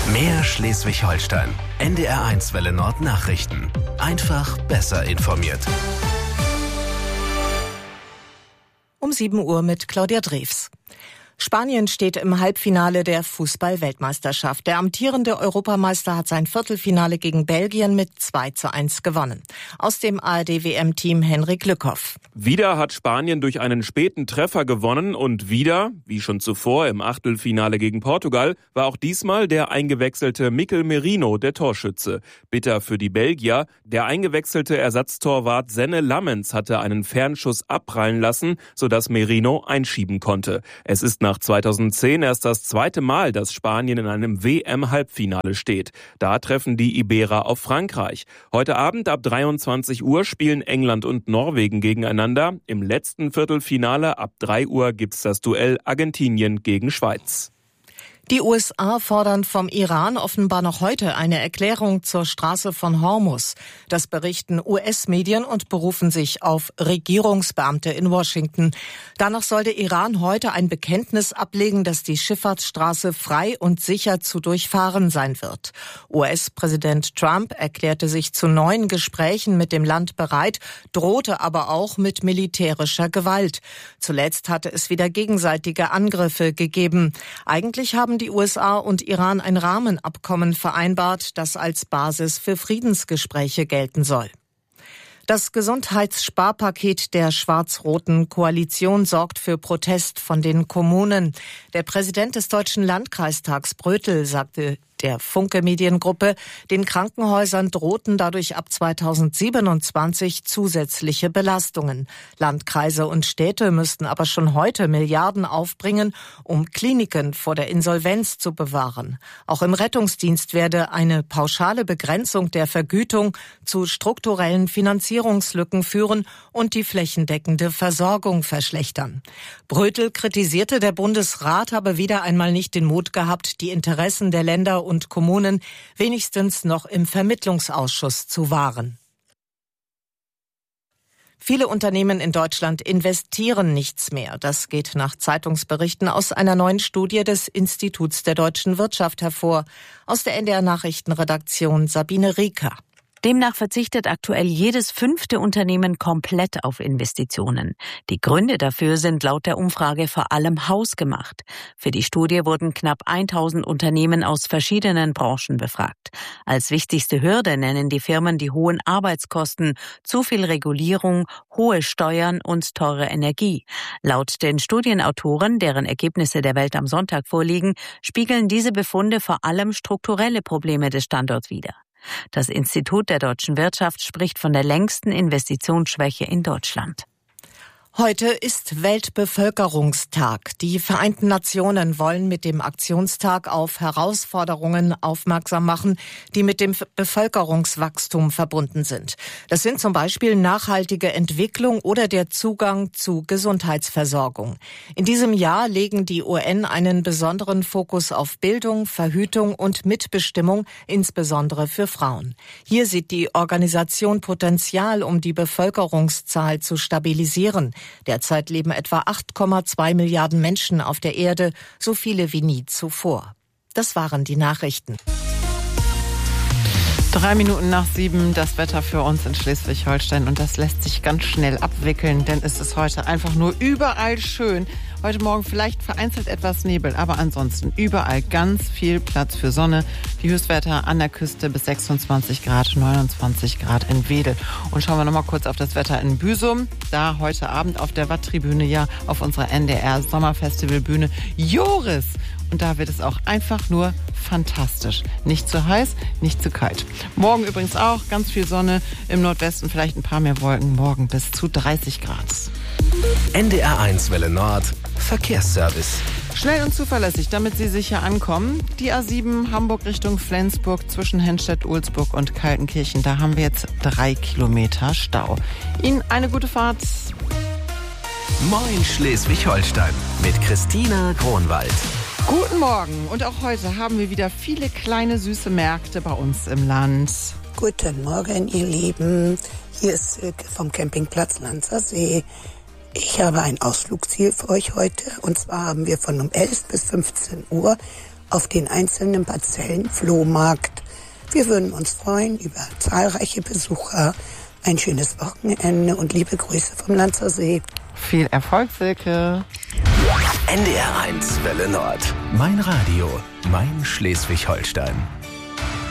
Mehr Schleswig-Holstein. NDR1 Welle Nord Nachrichten. Einfach besser informiert. Um 7 Uhr mit Claudia Drews. Spanien steht im Halbfinale der Fußball-Weltmeisterschaft. Der amtierende Europameister hat sein Viertelfinale gegen Belgien mit 2:1 gewonnen. Aus dem ARD-WM-Team Henrik Lückhoff. Wieder hat Spanien durch einen späten Treffer gewonnen und wieder, wie schon zuvor im Achtelfinale gegen Portugal, war auch diesmal der eingewechselte Mikel Merino der Torschütze. Bitter für die Belgier, der eingewechselte Ersatztorwart Senne Lammens hatte einen Fernschuss abprallen lassen, sodass Merino einschieben konnte. Es ist nach 2010 erst das zweite Mal, dass Spanien in einem WM-Halbfinale steht. Da treffen die Iberer auf Frankreich. Heute Abend ab 23 Uhr spielen England und Norwegen gegeneinander. Im letzten Viertelfinale ab 3 Uhr gibt's das Duell Argentinien gegen Schweiz. Die USA fordern vom Iran offenbar noch heute eine Erklärung zur Straße von Hormuz. Das berichten US-Medien und berufen sich auf Regierungsbeamte in Washington. Danach soll der Iran heute ein Bekenntnis ablegen, dass die Schifffahrtsstraße frei und sicher zu durchfahren sein wird. US-Präsident Trump erklärte sich zu neuen Gesprächen mit dem Land bereit, drohte aber auch mit militärischer Gewalt. Zuletzt hatte es wieder gegenseitige Angriffe gegeben. Eigentlich haben die USA und Iran ein Rahmenabkommen vereinbart, das als Basis für Friedensgespräche gelten soll. Das Gesundheitssparpaket der schwarz-roten Koalition sorgt für Protest von den Kommunen. Der Präsident des Deutschen Landkreistags Brötel sagte der Funke Mediengruppe, den Krankenhäusern drohten dadurch ab 2027 zusätzliche Belastungen. Landkreise und Städte müssten aber schon heute Milliarden aufbringen, um Kliniken vor der Insolvenz zu bewahren. Auch im Rettungsdienst werde eine pauschale Begrenzung der Vergütung zu strukturellen Finanzierungslücken führen und die flächendeckende Versorgung verschlechtern. Brötel kritisierte, der Bundesrat habe wieder einmal nicht den Mut gehabt, die Interessen der Länder und Kommunen wenigstens noch im Vermittlungsausschuss zu wahren. Viele Unternehmen in Deutschland investieren nichts mehr. Das geht nach Zeitungsberichten aus einer neuen Studie des Instituts der deutschen Wirtschaft hervor. Aus der NDR Nachrichtenredaktion Sabine Rieker. Demnach verzichtet aktuell jedes 5. Unternehmen komplett auf Investitionen. Die Gründe dafür sind laut der Umfrage vor allem hausgemacht. Für die Studie wurden knapp 1000 Unternehmen aus verschiedenen Branchen befragt. Als wichtigste Hürde nennen die Firmen die hohen Arbeitskosten, zu viel Regulierung, hohe Steuern und teure Energie. Laut den Studienautoren, deren Ergebnisse der Welt am Sonntag vorliegen, spiegeln diese Befunde vor allem strukturelle Probleme des Standorts wider. Das Institut der deutschen Wirtschaft spricht von der längsten Investitionsschwäche in Deutschland. Heute ist Weltbevölkerungstag. Die Vereinten Nationen wollen mit dem Aktionstag auf Herausforderungen aufmerksam machen, die mit dem Bevölkerungswachstum verbunden sind. Das sind zum Beispiel nachhaltige Entwicklung oder der Zugang zu Gesundheitsversorgung. In diesem Jahr legen die UN einen besonderen Fokus auf Bildung, Verhütung und Mitbestimmung, insbesondere für Frauen. Hier sieht die Organisation Potenzial, um die Bevölkerungszahl zu stabilisieren. Derzeit leben etwa 8,2 Milliarden Menschen auf der Erde, so viele wie nie zuvor. Das waren die Nachrichten. 3 Minuten nach 7, das Wetter für uns in Schleswig-Holstein. Und das lässt sich ganz schnell abwickeln, denn es ist heute einfach nur überall schön. Heute Morgen vielleicht vereinzelt etwas Nebel, aber ansonsten überall ganz viel Platz für Sonne. Die Höchstwerte an der Küste bis 26 Grad, 29 Grad in Wedel. Und schauen wir noch mal kurz auf das Wetter in Büsum. Da heute Abend auf der Watttribüne, ja, auf unserer NDR Sommerfestivalbühne Joris. Und da wird es auch einfach nur fantastisch. Nicht zu heiß, nicht zu kalt. Morgen übrigens auch ganz viel Sonne. Im Nordwesten vielleicht ein paar mehr Wolken. Morgen bis zu 30 Grad. NDR1 Welle Nord. Verkehrsservice. Schnell und zuverlässig, damit Sie sicher ankommen. Die A7 Hamburg Richtung Flensburg zwischen Henstedt-Ulzburg und Kaltenkirchen. Da haben wir jetzt 3 Kilometer Stau. Ihnen eine gute Fahrt. Moin Schleswig-Holstein mit Christina Kronwald. Guten Morgen und auch heute haben wir wieder viele kleine süße Märkte bei uns im Land. Guten Morgen, ihr Lieben. Hier ist Silke vom Campingplatz Lanzersee. Ich habe ein Ausflugsziel für euch heute. Und zwar haben wir von um 11 bis 15 Uhr auf den einzelnen Parzellen Flohmarkt. Wir würden uns freuen über zahlreiche Besucher. Ein schönes Wochenende und liebe Grüße vom Lanzer See. Viel Erfolg, Silke. NDR 1 Welle Nord. Mein Radio, mein Schleswig-Holstein.